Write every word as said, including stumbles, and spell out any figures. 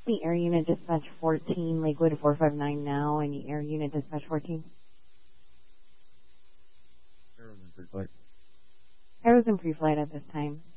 The Air Unit Dispatch fourteen, Lakewood four five nine now. Any Air Unit Dispatch fourteen? Arrow's in pre-flight. Arrow's in pre-flight at this time.